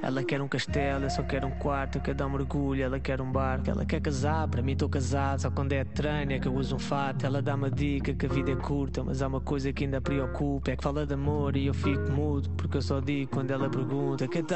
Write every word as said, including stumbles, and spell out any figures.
Ela quer um castelo, eu só quero um quarto. Eu quero dar um mergulho, ela quer um barco. Ela quer casar, para mim estou casado. Só quando é treino é que eu uso um fato. Ela dá uma dica que a vida é curta, mas há uma coisa que ainda preocupa. É que fala de amor e eu fico mudo, porque eu só digo quando ela pergunta: que tal?